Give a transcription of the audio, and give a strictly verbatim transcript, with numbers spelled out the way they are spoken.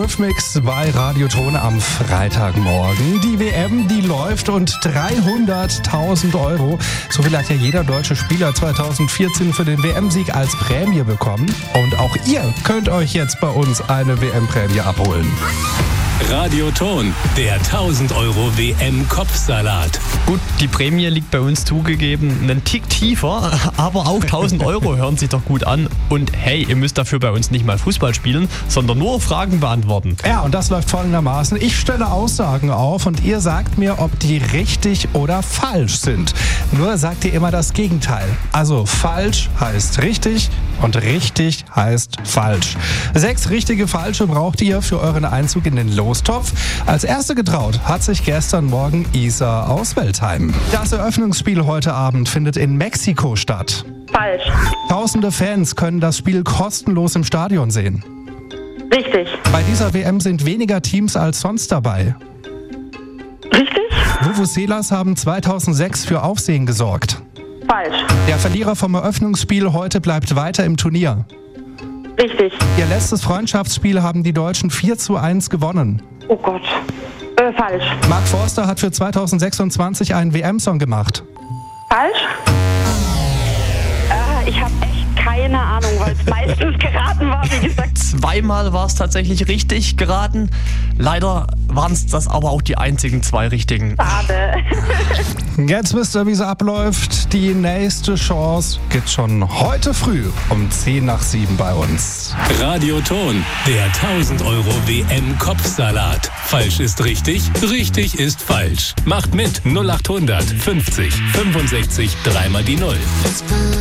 Live-Mix bei Radioton am Freitagmorgen. Die W M, die läuft und dreihunderttausend Euro. So viel hat ja jeder deutsche Spieler zweitausendvierzehn für den W M-Sieg als Prämie bekommen. Und auch ihr könnt euch jetzt bei uns eine W M-Prämie abholen. Radioton, der tausend Euro W M-Kopfsalat. Gut, die Prämie liegt bei uns zugegeben einen Tick tiefer, aber auch tausend Euro hören sich doch gut an. Und hey, ihr müsst dafür bei uns nicht mal Fußball spielen, sondern nur Fragen beantworten. Ja, und das läuft folgendermaßen. Ich stelle Aussagen auf und ihr sagt mir, ob die richtig oder falsch sind. Nur sagt ihr immer das Gegenteil. Also falsch heißt richtig und richtig heißt falsch. Sechs richtige Falsche braucht ihr für euren Einzug in den Lostopf. Als erste getraut hat sich gestern Morgen Isa aus Weltheim. Das Eröffnungsspiel heute Abend findet in Mexiko statt. Falsch. Tausende Fans können das Spiel kostenlos im Stadion sehen. Richtig. Bei dieser W M sind weniger Teams als sonst dabei. Richtig? Vuvuzelas haben zweitausendsechs für Aufsehen gesorgt. Falsch. Der Verlierer vom Eröffnungsspiel heute bleibt weiter im Turnier. Richtig. Ihr letztes Freundschaftsspiel haben die Deutschen vier zu eins gewonnen. Oh Gott. Äh, falsch. Mark Forster hat für zweitausendsechsundzwanzig einen W M-Song gemacht. Falsch? Äh, ich habe echt keine Ahnung, weil es meistens geraten war, wie gesagt. Zweimal war es tatsächlich richtig geraten. Leider waren es das aber auch die einzigen zwei richtigen. Schade. Jetzt wisst ihr, wie es abläuft. Die nächste Chance gibt schon heute früh um zehn nach sieben bei uns. Radioton, der tausend Euro W M-Kopfsalat. Falsch ist richtig, richtig ist falsch. Macht mit null acht hundert fünfzig fünfundsechzig dreimal die Null.